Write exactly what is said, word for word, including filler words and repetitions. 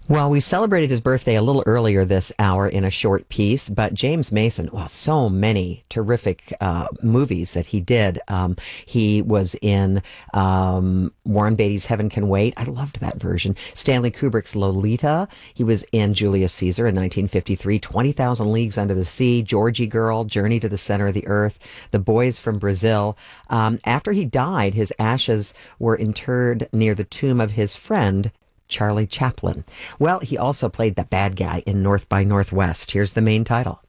Well, we celebrated his birthday a little earlier this hour in a short piece, but James Mason, well, so many terrific uh, movies that he did. Um, he was in um, Warren Beatty's Heaven Can Wait. I loved that version. Stanley Kubrick's Lolita. He was in Julius Caesar in nineteen fifty-three, twenty thousand Leagues Under the Sea, Georgie Girl, Journey to the Center of the Earth, The Boys from Brazil. Um, after he died, his ashes were interred near the tomb of his friend, Charlie Chaplin. Well, he also played the bad guy in North by Northwest. Here's the main title.